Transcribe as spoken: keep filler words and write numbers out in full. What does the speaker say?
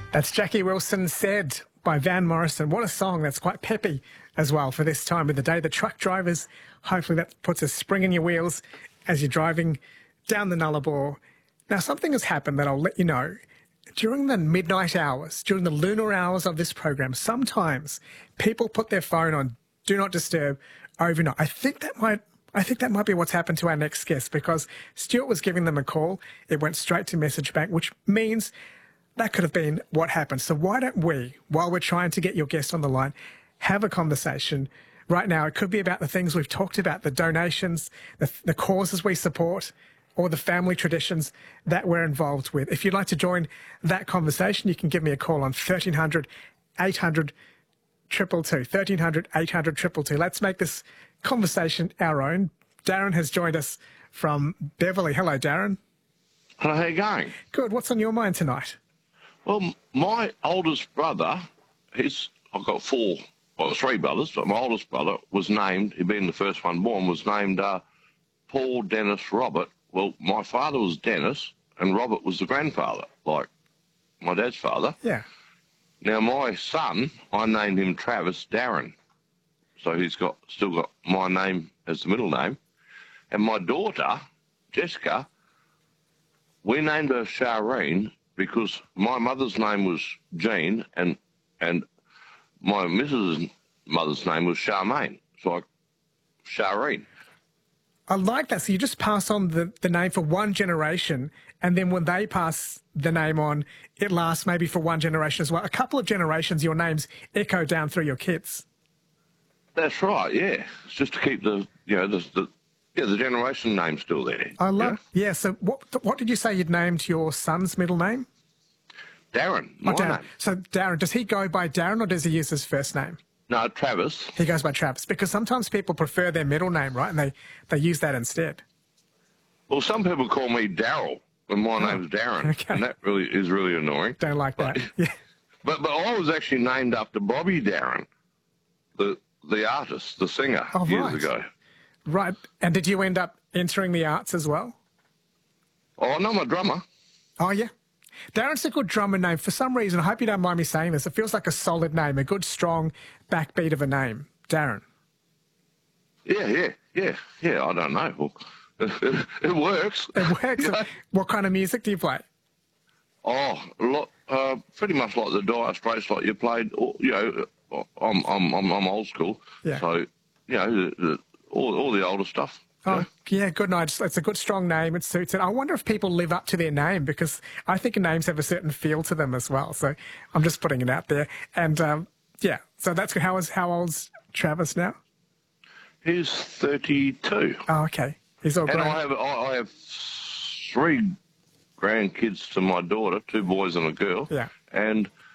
That's Jackie Wilson Said by Van Morrison. What a song. That's quite peppy as well for this time of the day. The truck drivers, hopefully that puts a spring in your wheels as you're driving down the Nullarbor. Now, something has happened that I'll let you know. During the midnight hours, during the lunar hours of this program, sometimes people put their phone on Do Not Disturb overnight. I think that might I think that might be what's happened to our next guest, because Stuart was giving them a call. It went straight to message bank, which means that could have been what happened. So why don't we, while we're trying to get your guest on the line, have a conversation right now? It could be about the things we've talked about, the donations, the, the causes we support, or the family traditions that we're involved with. If you'd like to join that conversation, you can give me a call on thirteen hundred, eight hundred, two two two, thirteen hundred, eight hundred, two two two. Let's make this conversation our own. Darren has joined us from Beverley. Hello, Darren. Hello, how you going? Good. What's on your mind tonight? Well, my oldest brother, he's, I've got four, well, three brothers, but my oldest brother was named, he being the first one born, was named uh, Paul Dennis Robert. Well, my father was Dennis, and Robert was the grandfather, like my dad's father. Yeah. Now, my son, I named him Travis Darren. So he's got still got my name as the middle name. And my daughter, Jessica, we named her Charlene because my mother's name was Jean and and my missus's mother's name was Charmaine. So I, Charlene. I like that. So you just pass on the, the name for one generation, and then when they pass the name on, it lasts maybe for one generation as well. A couple of generations, your names echo down through your kids. That's right, yeah. It's just to keep the, you know, the, the yeah, the generation name still there. I love, yeah. yeah. So what what did you say you'd named your son's middle name? Darren. My Oh, Darren. name. So Darren, does he go by Darren or does he use his first name? No, Travis. He goes by Travis, because sometimes people prefer their middle name, right? And they, they use that instead. Well, some people call me Daryl when my name's Darren, okay. and that really is really annoying. Don't like that. But, Yeah. but but I was actually named after Bobby Darin, the the artist, the singer, Oh, years right. ago. Right. And did you end up entering the arts as well? Oh, no, I'm a drummer. Oh, yeah. Darren's a good drummer name. For some reason, I hope you don't mind me saying this, it feels like a solid name, a good, strong backbeat of a name. Darren. Yeah, yeah, yeah, yeah. I don't know. Well, it, it works. It works. You know? What kind of music do you play? Oh, a lot, uh, pretty much like the Dire Straits, like you played. You know, I'm I'm I'm, I'm old school. Yeah. So you know, the, the, all all the older stuff. Oh, Yeah. yeah, good night. It's a good, strong name. It suits it. I wonder if people live up to their name, because I think names have a certain feel to them as well. So I'm just putting it out there. And, um, yeah, so that's good. How, is, how old's Travis now? He's thirty-two. Oh, okay. He's all And grown. I have I I have three grandkids to my daughter, two boys and a girl. Yeah. And